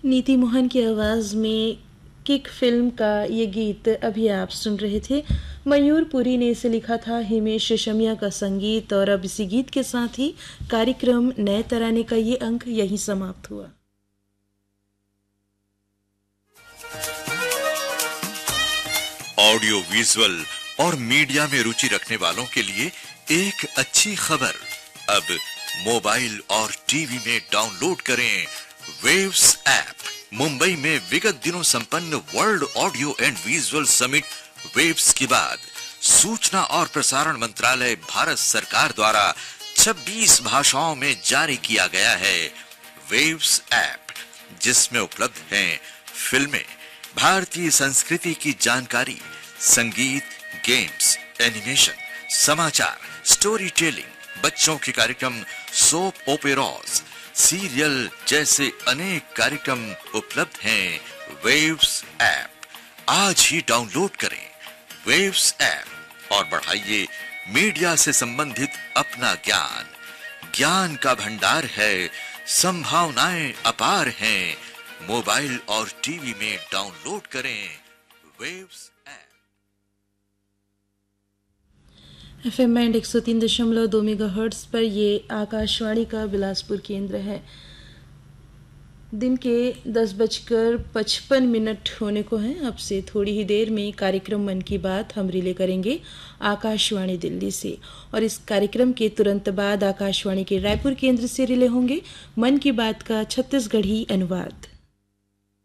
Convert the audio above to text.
नीति मोहन की आवाज़ में किक फिल्म का ये गीत अभी आप सुन रहे थे। मयूर पुरी ने इसे लिखा था, हिमेश रेशमिया का संगीत। और अब इसी गीत के साथ ही कार्यक्रम नए तराने का ये अंक यहीं समाप्त हुआ। ऑडियो विजुअल और मीडिया में रुचि रखने वालों के लिए एक अच्छी खबर। अब मोबाइल और टीवी में डाउनलोड करें वेव्स ऐप। मुंबई में विगत दिनों संपन्न world audio and visual summit waves के बाद सूचना और प्रसारण मंत्रालय भारत सरकार द्वारा 26 भाषाओं में जारी किया गया है वेव्स ऐप, जिसमें उपलब्ध हैं फिल्में, भारतीय संस्कृति की जानकारी, संगीत, गेम्स, एनिमेशन, समाचार, स्टोरी टेलिंग, बच्चों के कार्यक्रम, सोप ओपेराज, सीरियल जैसे अनेक कार्यक्रम उपलब्ध हैं वेव्स ऐप। आज ही डाउनलोड करें वेव्स ऐप और बढ़ाइए मीडिया से संबंधित अपना ज्ञान। ज्ञान का भंडार है, संभावनाएं अपार हैं। मोबाइल और टीवी में डाउनलोड करें waves app. FM band 103.2 megahertz पर ये आकाशवाणी का बिलासपुर केंद्र है। दिन के 10:55 होने को हैं। अब से थोड़ी ही देर में कार्यक्रम मन की बात हम रिले करेंगे आकाशवाणी दिल्ली से, और इस कार्यक्रम के तुरंत बाद आकाशवाणी के रायपुर केंद्र से रिले होंगे मन की बात का छत्तीसगढ़ी अनुवाद।